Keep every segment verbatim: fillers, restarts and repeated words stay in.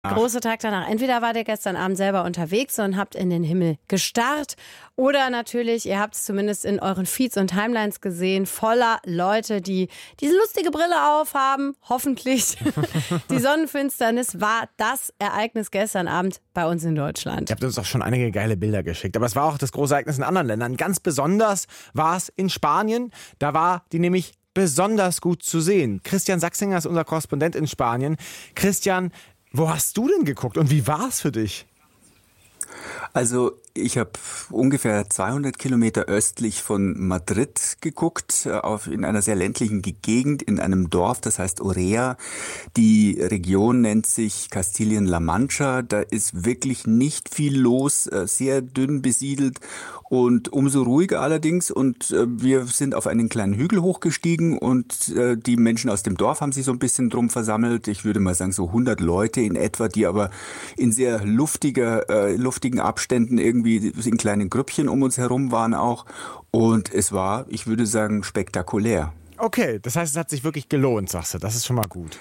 Großer Tag danach. Entweder wart ihr gestern Abend selber unterwegs und habt in den Himmel gestarrt oder natürlich, ihr habt es zumindest in euren Feeds und Timelines gesehen, voller Leute, die diese lustige Brille aufhaben. Hoffentlich. Die Sonnenfinsternis war das Ereignis gestern Abend bei uns in Deutschland. Ihr habt uns auch schon einige geile Bilder geschickt. Aber es war auch das große Ereignis in anderen Ländern. Ganz besonders war es in Spanien. Da war die nämlich besonders gut zu sehen. Christian Sachsinger ist unser Korrespondent in Spanien. Christian, wo hast du denn geguckt und wie war es für dich? Also ich habe ungefähr zweihundert Kilometer östlich von Madrid geguckt, auf, in einer sehr ländlichen Gegend, in einem Dorf, das heißt Orea. Die Region nennt sich Kastilien-La Mancha. Da ist wirklich nicht viel los, sehr dünn besiedelt und umso ruhiger allerdings. Und wir sind auf einen kleinen Hügel hochgestiegen und die Menschen aus dem Dorf haben sich so ein bisschen drum versammelt. Ich würde mal sagen so hundert Leute in etwa, die aber in sehr luftiger, äh, luftigen Abständen irgendwie in kleinen Grüppchen um uns herum waren auch. Und es war, ich würde sagen, spektakulär. Okay, das heißt, es hat sich wirklich gelohnt, sagst du. Das ist schon mal gut.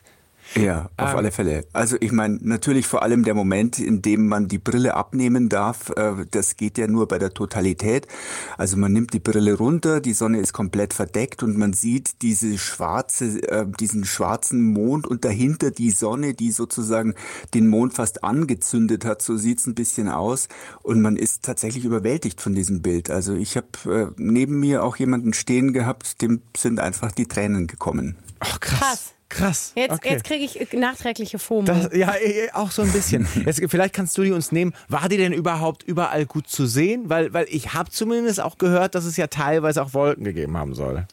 Ja, auf ähm. alle Fälle. Also ich meine, natürlich vor allem der Moment, in dem man die Brille abnehmen darf, äh, das geht ja nur bei der Totalität. Also man nimmt die Brille runter, die Sonne ist komplett verdeckt und man sieht diese schwarze, äh, diesen schwarzen Mond und dahinter die Sonne, die sozusagen den Mond fast angezündet hat. So sieht's ein bisschen aus und man ist tatsächlich überwältigt von diesem Bild. Also ich habe äh, neben mir auch jemanden stehen gehabt, dem sind einfach die Tränen gekommen. Ach, krass. Krass. Krass. Jetzt, okay. jetzt kriege ich nachträgliche FOMO. Das, ja, auch so ein bisschen. Jetzt, vielleicht kannst du die uns nehmen. War die denn überhaupt überall gut zu sehen? Weil, weil ich habe zumindest auch gehört, dass es ja teilweise auch Wolken gegeben haben soll.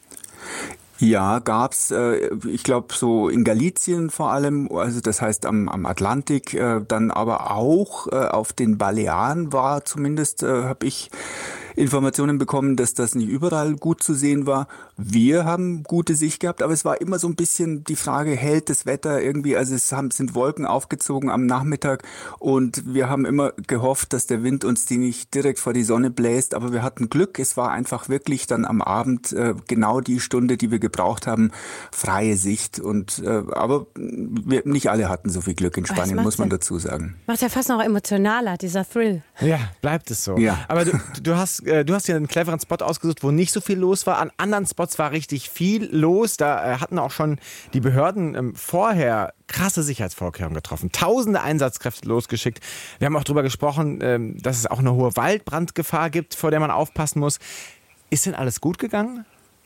Ja, gab's. Äh, ich glaube so in Galicien vor allem, also das heißt am, am Atlantik, äh, dann aber auch äh, auf den Balearen war zumindest, äh, habe ich Informationen bekommen, dass das nicht überall gut zu sehen war. Wir haben gute Sicht gehabt, aber es war immer so ein bisschen die Frage, hält das Wetter irgendwie, also es haben, sind Wolken aufgezogen am Nachmittag und wir haben immer gehofft, dass der Wind uns die nicht direkt vor die Sonne bläst, aber wir hatten Glück, es war einfach wirklich dann am Abend äh, genau die Stunde, die wir gebraucht haben, freie Sicht und äh, aber wir, nicht alle hatten so viel Glück in Spanien, muss man dazu sagen. Macht ja fast noch emotionaler, dieser Thrill. Ja, bleibt es so. Ja. Aber du, du hast Du hast ja einen cleveren Spot ausgesucht, wo nicht so viel los war. An anderen Spots war richtig viel los. Da äh, hatten auch schon die Behörden ähm, vorher krasse Sicherheitsvorkehrungen getroffen. Tausende Einsatzkräfte losgeschickt. Wir haben auch darüber gesprochen, ähm, dass es auch eine hohe Waldbrandgefahr gibt, vor der man aufpassen muss. Ist denn alles gut gegangen?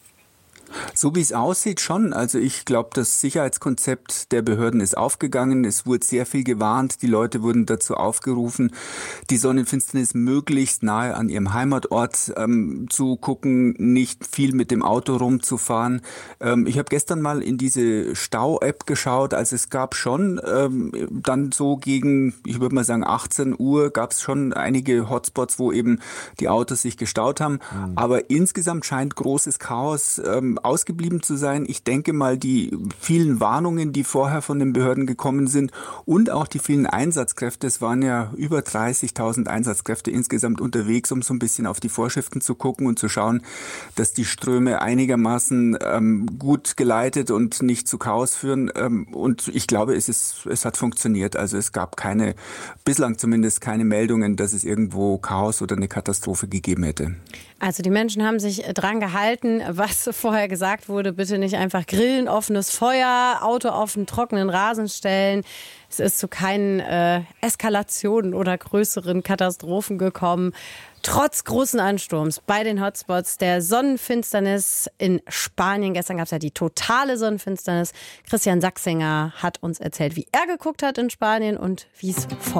So wie es aussieht schon. Also ich glaube, das Sicherheitskonzept der Behörden ist aufgegangen. Es wurde sehr viel gewarnt. Die Leute wurden dazu aufgerufen, die Sonnenfinsternis möglichst nahe an ihrem Heimatort ähm, zu gucken, nicht viel mit dem Auto rumzufahren. Ähm, ich habe gestern mal in diese Stau-App geschaut. Also es gab schon ähm, dann so gegen, ich würde mal sagen achtzehn Uhr, gab es schon einige Hotspots, wo eben die Autos sich gestaut haben. Mhm. Aber insgesamt scheint großes Chaos ähm, ausgeblieben zu sein. Ich denke mal, die vielen Warnungen, die vorher von den Behörden gekommen sind und auch die vielen Einsatzkräfte, es waren ja über dreißigtausend Einsatzkräfte insgesamt unterwegs, um so ein bisschen auf die Vorschriften zu gucken und zu schauen, dass die Ströme einigermaßen ähm, gut geleitet und nicht zu Chaos führen. Ähm, und ich glaube, es ist, es hat funktioniert. Also es gab keine, bislang zumindest keine Meldungen, dass es irgendwo Chaos oder eine Katastrophe gegeben hätte. Also die Menschen haben sich dran gehalten, was vorher gesagt wurde, bitte nicht einfach grillen, offenes Feuer, Auto auf den trockenen Rasen stellen. Es ist zu keinen äh, Eskalationen oder größeren Katastrophen gekommen. Trotz großen Ansturms bei den Hotspots der Sonnenfinsternis in Spanien. Gestern gab es ja die totale Sonnenfinsternis. Christian Sachsinger hat uns erzählt, wie er geguckt hat in Spanien und wie es vor